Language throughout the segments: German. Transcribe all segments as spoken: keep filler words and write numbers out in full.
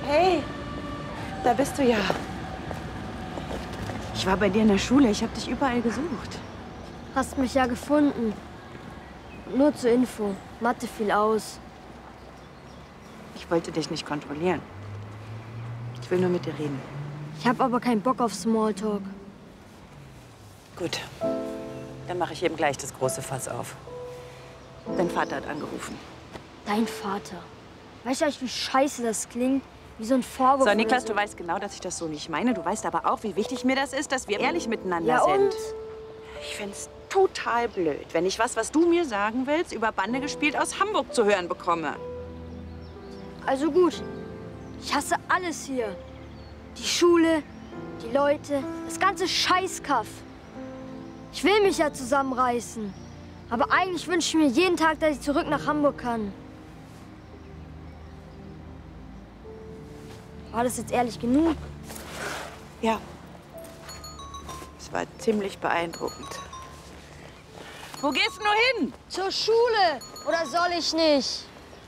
Hey, da bist du ja. Ich war bei dir in der Schule. Ich habe dich überall gesucht. Hast mich ja gefunden. Nur zur Info. Mathe fiel aus. Ich wollte dich nicht kontrollieren. Ich will nur mit dir reden. Ich habe aber keinen Bock auf Smalltalk. Gut. Dann mache ich eben gleich das große Fass auf. Dein Vater hat angerufen. Dein Vater. Weißt du eigentlich, wie scheiße das klingt? Wie so ein Vorwurf. So, Niklas, so. du weißt genau, dass ich das so nicht meine. Du weißt aber auch, wie wichtig mir das ist, dass wir ehrlich miteinander ja, sind. Und? Ich find's total blöd, wenn ich was, was du mir sagen willst, über Bande gespielt aus Hamburg zu hören bekomme. Also gut. Ich hasse alles hier. Die Schule, die Leute, das ganze Scheißkaff. Ich will mich ja zusammenreißen. Aber eigentlich wünsche ich mir jeden Tag, dass ich zurück nach Hamburg kann. War das jetzt ehrlich genug? Ja. Es war ziemlich beeindruckend. Wo gehst du nur hin? Zur Schule. Oder soll ich nicht?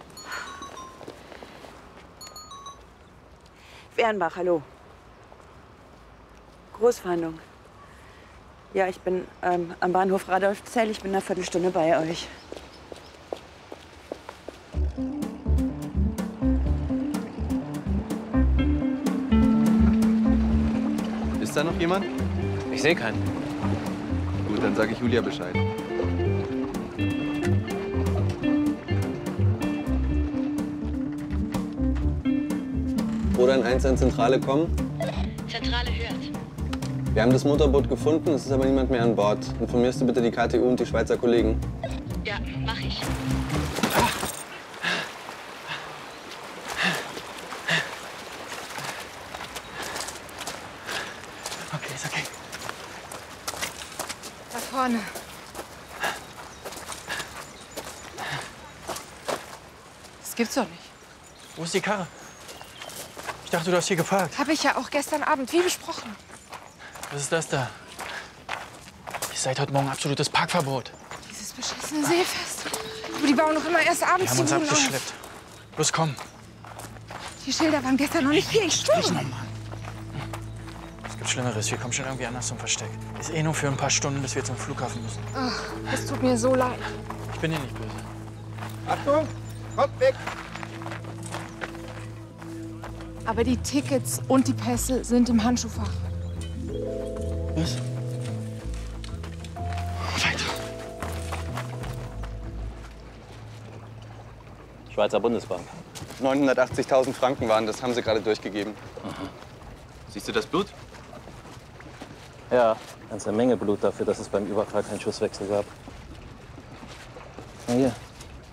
Wernbach, hallo. Großfahndung. Ja, ich bin ähm, am Bahnhof Radolfzell. Ich bin in einer Viertelstunde bei euch. Ist da noch jemand? Ich sehe keinen. Gut, dann sage ich Julia Bescheid. Oder in eins an Zentrale kommen? Zentrale hört. Wir haben das Motorboot gefunden, es ist aber niemand mehr an Bord. Informierst du bitte die K T U und die Schweizer Kollegen? Ja, mach ich. Okay, ist okay. Da vorne. Das gibt's doch nicht. Wo ist die Karre? Ich dachte, du hast hier geparkt. Habe ich ja auch gestern Abend, wie besprochen. Was ist das da? Ihr seid heute Morgen absolutes Parkverbot. Dieses beschissene Seefest. Aber die bauen doch immer erst Wir abends haben die uns Buden auf. abgeschleppt. Los, komm. Die Schilder waren gestern noch nicht hier, ich schwöre. Nicht nochmal. Es gibt Schlimmeres. Wir kommen schon irgendwie anders zum Versteck. Ist eh nur für ein paar Stunden, bis wir zum Flughafen müssen. Ach, es tut mir so leid. Ich bin dir nicht böse. Achtung, kommt weg! Aber die Tickets und die Pässe sind im Handschuhfach. Was? Weiter. Schweizer Bundesbank. neunhundertachtzigtausend Franken waren das, haben sie gerade durchgegeben. Aha. Siehst du das Blut? Ja, ganze Menge Blut dafür, dass es beim Überfall keinen Schusswechsel gab. Na hier.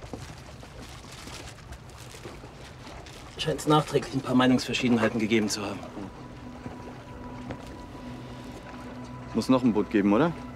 Scheint es nachträglich ein paar Meinungsverschiedenheiten gegeben zu haben. Muss noch ein Boot geben, oder?